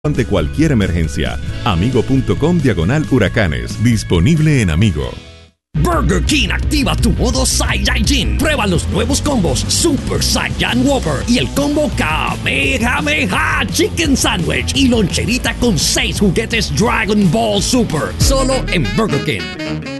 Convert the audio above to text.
ante cualquier emergencia. Amigo.com/huracanes. Disponible en Amigo. Burger King activa tu modo Saiyajin. Prueba los nuevos combos Super Saiyan Whopper y el combo Kamehameha Chicken Sandwich y loncherita con 6 juguetes Dragon Ball Super. Solo en Burger King.